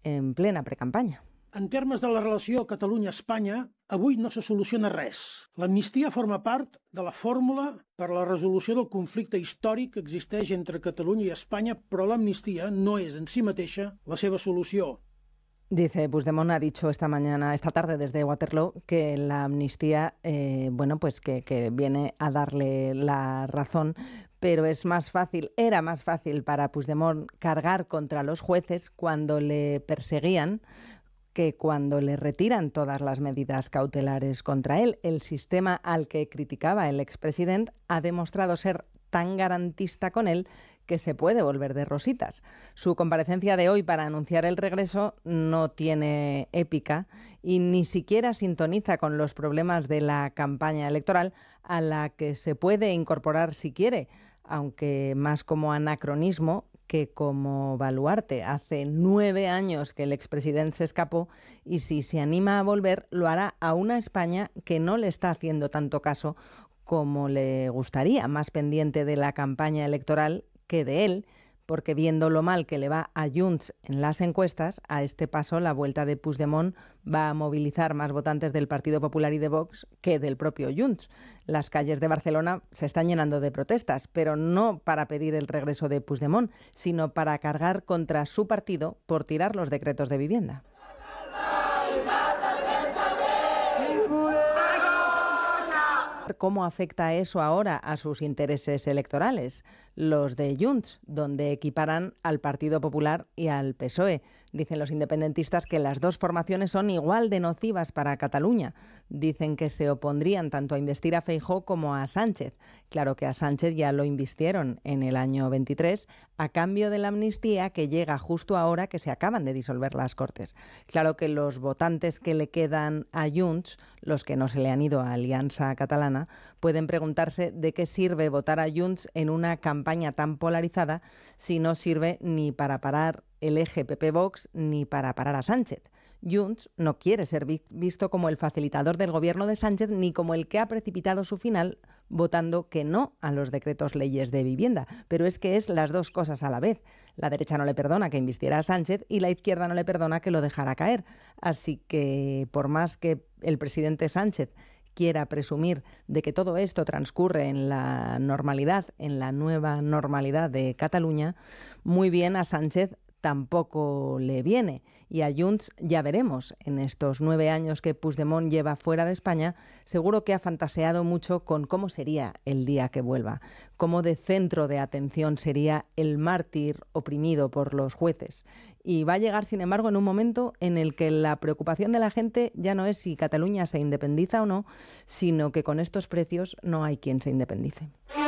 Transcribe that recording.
en plena precampaña. En termes de la relació Catalunya-Espanya, avui no se soluciona res. L'amnistia forma part de la fórmula per a la resolució del conflicte històric que existeix entre Catalunya i Espanya, però l'amnistia no és en si mateixa la seva solució. Dice Puigdemont, ha dicho esta tarde desde Waterloo, que la amnistía, que viene a darle la razón, pero era más fácil para Puigdemont cargar contra los jueces cuando le perseguían que cuando le retiran todas las medidas cautelares contra él. El sistema al que criticaba el expresidente ha demostrado ser tan garantista con él que se puede volver de rositas. Su comparecencia de hoy para anunciar el regreso no tiene épica y ni siquiera sintoniza con los problemas de la campaña electoral, a la que se puede incorporar si quiere, aunque más como anacronismo que como baluarte. Hace 9 años que el expresidente se escapó y si se anima a volver lo hará a una España que no le está haciendo tanto caso como le gustaría, más pendiente de la campaña electoral que de él, porque viendo lo mal que le va a Junts en las encuestas, a este paso la vuelta de Puigdemont va a movilizar más votantes del Partido Popular y de Vox que del propio Junts. Las calles de Barcelona se están llenando de protestas, pero no para pedir el regreso de Puigdemont, sino para cargar contra su partido por tirar los decretos de vivienda. ¿Cómo afecta eso ahora a sus intereses electorales? Los de Junts, donde equiparan al Partido Popular y al PSOE. Dicen los independentistas que las dos formaciones son igual de nocivas para Cataluña. Dicen que se opondrían tanto a investir a Feijóo como a Sánchez. Claro que a Sánchez ya lo invistieron en el año 23 a cambio de la amnistía que llega justo ahora que se acaban de disolver las Cortes. Claro que los votantes que le quedan a Junts, los que no se le han ido a Alianza Catalana, pueden preguntarse de qué sirve votar a Junts en una campaña tan polarizada si no sirve ni para parar el eje PP-Vox ni para parar a Sánchez. Junts no quiere ser visto como el facilitador del gobierno de Sánchez ni como el que ha precipitado su final votando que no a los decretos leyes de vivienda. Pero es que es las dos cosas a la vez. La derecha no le perdona que invistiera a Sánchez y la izquierda no le perdona que lo dejara caer. Así que por más que el presidente Sánchez quiera presumir de que todo esto transcurre en la normalidad, en la nueva normalidad de Cataluña, muy bien a Sánchez tampoco le viene. Y a Junts ya veremos. En estos 9 años que Puigdemont lleva fuera de España, seguro que ha fantaseado mucho con cómo sería el día que vuelva, cómo de centro de atención sería el mártir oprimido por los jueces. Y va a llegar, sin embargo, en un momento en el que la preocupación de la gente ya no es si Cataluña se independiza o no, sino que con estos precios no hay quien se independice.